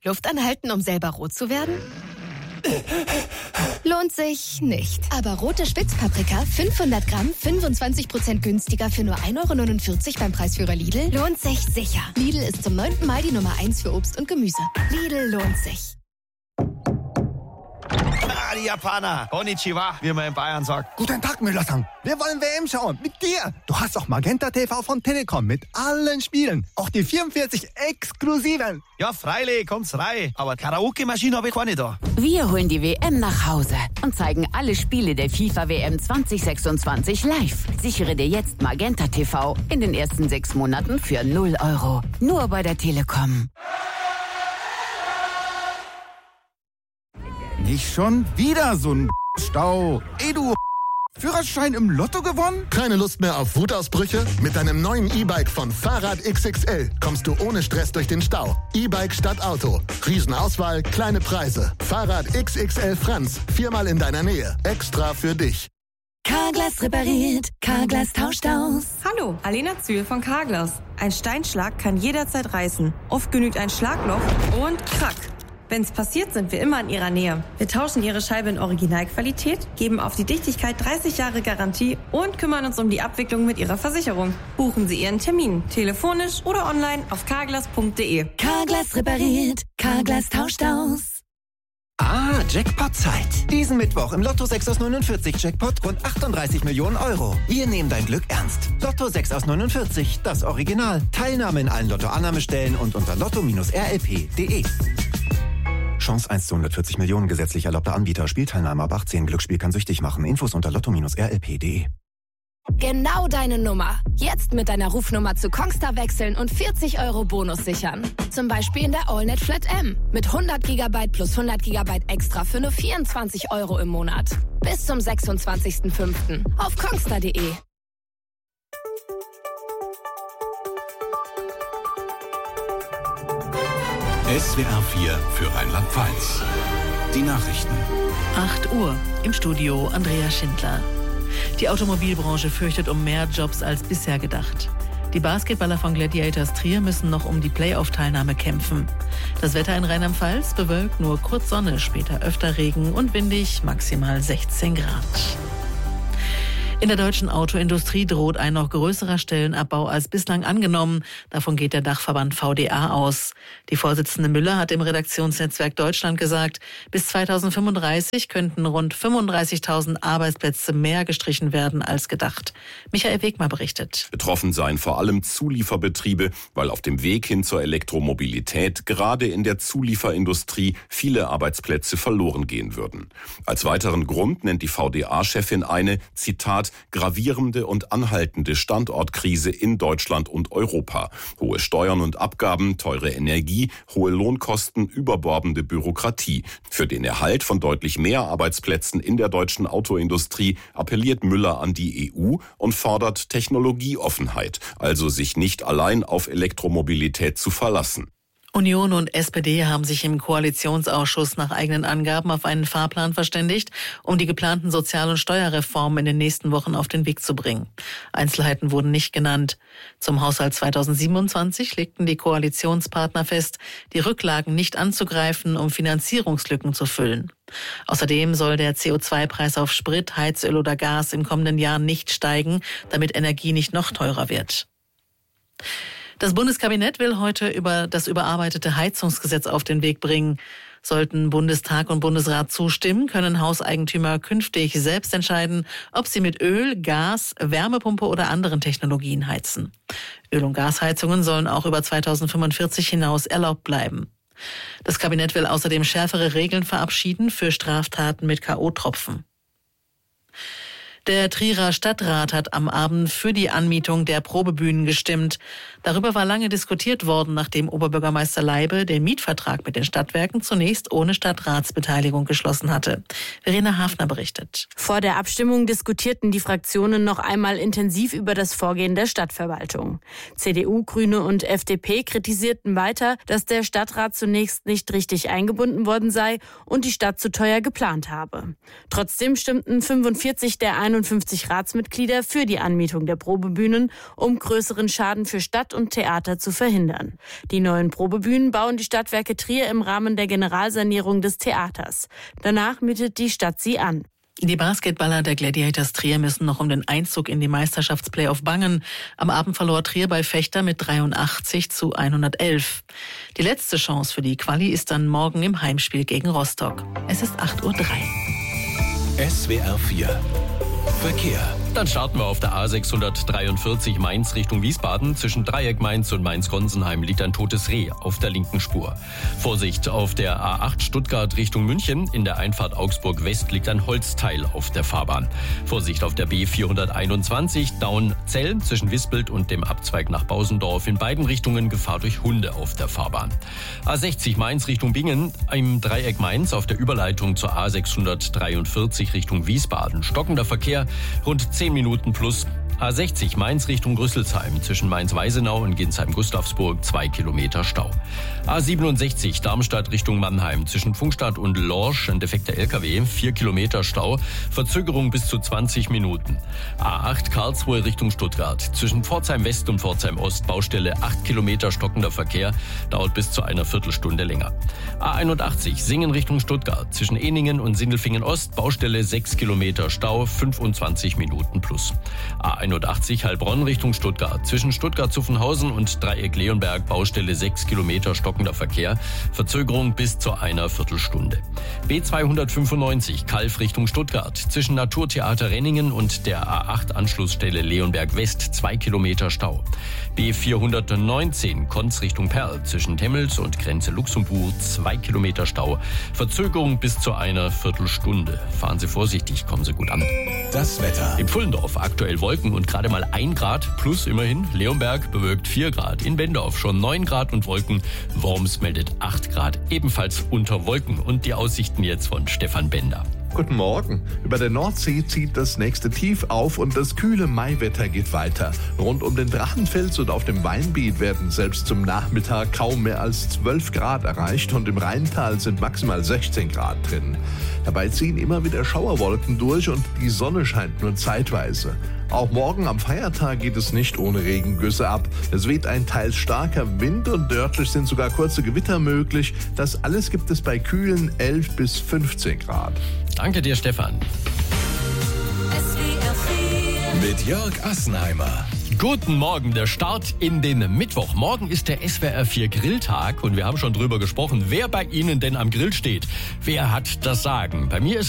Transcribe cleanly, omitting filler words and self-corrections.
Luft anhalten, um selber rot zu werden? Lohnt sich nicht. Aber rote Spitzpaprika, 500 Gramm, 25% günstiger für nur 1,49 € beim Preisführer Lidl, lohnt sich sicher. Lidl ist zum 9. Mal die Nummer 1 für Obst und Gemüse. Lidl lohnt sich. Die Japaner. Konnichiwa, wie man in Bayern sagt. Guten Tag, Müller-san. Wir wollen WM schauen. Mit dir. Du hast doch Magenta TV von Telekom mit allen Spielen. Auch die 44 exklusiven. Ja, freilich, kommt's rein. Aber Karaoke-Maschine habe ich keine da. Wir holen die WM nach Hause und zeigen alle Spiele der FIFA-WM 2026 live. Sichere dir jetzt Magenta TV in den ersten 6 Monaten für 0 €. Nur bei der Telekom. Nicht schon wieder so ein Stau. Du Führerschein im Lotto gewonnen? Keine Lust mehr auf Wutausbrüche? Mit deinem neuen E-Bike von Fahrrad XXL kommst du ohne Stress durch den Stau. E-Bike statt Auto. Riesenauswahl, kleine Preise. Fahrrad XXL Franz. 4-mal in deiner Nähe. Extra für dich. Carglass repariert. Carglass tauscht aus. Hallo, Alena Zühl von Carglass. Ein Steinschlag kann jederzeit reißen. Oft genügt ein Schlagloch und krack. Wenn's passiert, sind wir immer in Ihrer Nähe. Wir tauschen Ihre Scheibe in Originalqualität, geben auf die Dichtigkeit 30 Jahre Garantie und kümmern uns um die Abwicklung mit Ihrer Versicherung. Buchen Sie Ihren Termin, telefonisch oder online auf carglass.de. Carglass repariert. Carglass tauscht aus. Jackpot-Zeit. Diesen Mittwoch im Lotto 6 aus 49 Jackpot rund 38 Millionen €. Wir nehmen dein Glück ernst. Lotto 6 aus 49, das Original. Teilnahme in allen Lotto-Annahmestellen und unter lotto-rlp.de. Chance 1 zu 140 Millionen, gesetzlich erlaubter Anbieter. Spielteilnahme ab 18. Glücksspiel kann süchtig machen. Infos unter lotto-rlp.de. Genau deine Nummer. Jetzt mit deiner Rufnummer zu Kongstar wechseln und 40 € Bonus sichern. Zum Beispiel in der AllNet Flat M. Mit 100 GB plus 100 GB extra für nur 24 € im Monat. Bis zum 26.05. auf kongstar.de. SWR 4 für Rheinland-Pfalz. Die Nachrichten. 8 Uhr. Im Studio Andrea Schindler. Die Automobilbranche fürchtet um mehr Jobs als bisher gedacht. Die Basketballer von Gladiators Trier müssen noch um die Playoff-Teilnahme kämpfen. Das Wetter in Rheinland-Pfalz bewölkt, nur kurz Sonne, später öfter Regen und windig, maximal 16 Grad. In der deutschen Autoindustrie droht ein noch größerer Stellenabbau als bislang angenommen. Davon geht der Dachverband VDA aus. Die Vorsitzende Müller hat im Redaktionsnetzwerk Deutschland gesagt, bis 2035 könnten rund 35.000 Arbeitsplätze mehr gestrichen werden als gedacht. Michael Wegmar berichtet. Betroffen seien vor allem Zulieferbetriebe, weil auf dem Weg hin zur Elektromobilität gerade in der Zulieferindustrie viele Arbeitsplätze verloren gehen würden. Als weiteren Grund nennt die VDA-Chefin eine, Zitat, gravierende und anhaltende Standortkrise in Deutschland und Europa. Hohe Steuern und Abgaben, teure Energie, hohe Lohnkosten, überbordende Bürokratie. Für den Erhalt von deutlich mehr Arbeitsplätzen in der deutschen Autoindustrie appelliert Müller an die EU und fordert Technologieoffenheit, also sich nicht allein auf Elektromobilität zu verlassen. Union und SPD haben sich im Koalitionsausschuss nach eigenen Angaben auf einen Fahrplan verständigt, um die geplanten Sozial- und Steuerreformen in den nächsten Wochen auf den Weg zu bringen. Einzelheiten wurden nicht genannt. Zum Haushalt 2027 legten die Koalitionspartner fest, die Rücklagen nicht anzugreifen, um Finanzierungslücken zu füllen. Außerdem soll der CO2-Preis auf Sprit, Heizöl oder Gas im kommenden Jahr nicht steigen, damit Energie nicht noch teurer wird. Das Bundeskabinett will heute das überarbeitete Heizungsgesetz auf den Weg bringen. Sollten Bundestag und Bundesrat zustimmen, können Hauseigentümer künftig selbst entscheiden, ob sie mit Öl, Gas, Wärmepumpe oder anderen Technologien heizen. Öl- und Gasheizungen sollen auch über 2045 hinaus erlaubt bleiben. Das Kabinett will außerdem schärfere Regeln verabschieden für Straftaten mit K.O.-Tropfen. Der Trierer Stadtrat hat am Abend für die Anmietung der Probebühnen gestimmt. Darüber war lange diskutiert worden, nachdem Oberbürgermeister Leibe den Mietvertrag mit den Stadtwerken zunächst ohne Stadtratsbeteiligung geschlossen hatte. Verena Hafner berichtet. Vor der Abstimmung diskutierten die Fraktionen noch einmal intensiv über das Vorgehen der Stadtverwaltung. CDU, Grüne und FDP kritisierten weiter, dass der Stadtrat zunächst nicht richtig eingebunden worden sei und die Stadt zu teuer geplant habe. Trotzdem stimmten 45 der 51 51 Ratsmitglieder für die Anmietung der Probebühnen, um größeren Schaden für Stadt und Theater zu verhindern. Die neuen Probebühnen bauen die Stadtwerke Trier im Rahmen der Generalsanierung des Theaters. Danach mietet die Stadt sie an. Die Basketballer der Gladiators Trier müssen noch um den Einzug in die Meisterschaftsplayoff bangen. Am Abend verlor Trier bei Fechter mit 83-111. Die letzte Chance für die Quali ist dann morgen im Heimspiel gegen Rostock. Es ist 8:03 Uhr. SWR 4 Verkehr. Dann starten wir auf der A643 Mainz Richtung Wiesbaden. Zwischen Dreieck Mainz und Mainz-Gonsenheim liegt ein totes Reh auf der linken Spur. Vorsicht auf der A8 Stuttgart Richtung München. In der Einfahrt Augsburg West liegt ein Holzteil auf der Fahrbahn. Vorsicht auf der B421 Daun-Zell zwischen Wispelt und dem Abzweig nach Bausendorf. In beiden Richtungen Gefahr durch Hunde auf der Fahrbahn. A60 Mainz Richtung Bingen. Im Dreieck Mainz auf der Überleitung zur A643 Richtung Wiesbaden. Stockender Verkehr, rund 10 Minuten plus. A60 Mainz Richtung Rüsselsheim. Zwischen Mainz-Weisenau und Ginsheim-Gustavsburg 2 Kilometer Stau. A67 Darmstadt Richtung Mannheim. Zwischen Pfungstadt und Lorsch ein defekter LKW. 4 Kilometer Stau. Verzögerung bis zu 20 Minuten. A8 Karlsruhe Richtung Stuttgart. Zwischen Pforzheim West und Pforzheim Ost Baustelle 8 Kilometer stockender Verkehr. Dauert bis zu einer Viertelstunde länger. A81 Singen Richtung Stuttgart. Zwischen Eningen und Sindelfingen Ost Baustelle 6 Kilometer Stau. 25 Minuten plus. A81 Heilbronn Richtung Stuttgart. Zwischen Stuttgart-Zuffenhausen und Dreieck-Leonberg Baustelle 6 Kilometer stockender Verkehr. Verzögerung bis zu einer Viertelstunde. B295 Kalf Richtung Stuttgart. Zwischen Naturtheater Renningen und der A8 Anschlussstelle Leonberg West 2 Kilometer Stau. B419 Konz Richtung Perl. Zwischen Temmels und Grenze Luxemburg 2 Kilometer Stau. Verzögerung bis zu einer Viertelstunde. Fahren Sie vorsichtig, kommen Sie gut an. Das Wetter. In Pfullendorf aktuell Wolken und gerade mal 1 Grad plus immerhin. Leonberg bewölkt 4 Grad. In Bendorf schon 9 Grad und Wolken. Worms meldet 8 Grad ebenfalls unter Wolken. Und die Aussichten jetzt von Stefan Bender. Guten Morgen. Über der Nordsee zieht das nächste Tief auf und das kühle Maiwetter geht weiter. Rund um den Drachenfels und auf dem Weinbiet werden selbst zum Nachmittag kaum mehr als 12 Grad erreicht und im Rheintal sind maximal 16 Grad drin. Dabei ziehen immer wieder Schauerwolken durch und die Sonne scheint nur zeitweise. Auch morgen am Feiertag geht es nicht ohne Regengüsse ab. Es weht ein teils starker Wind und örtlich sind sogar kurze Gewitter möglich. Das alles gibt es bei kühlen 11 bis 15 Grad. Danke dir, Stefan. Mit Jörg Assenheimer. Guten Morgen, der Start in den Mittwoch. Morgen ist der SWR 4 Grilltag und wir haben schon drüber gesprochen, wer bei Ihnen denn am Grill steht. Wer hat das Sagen? Bei mir ist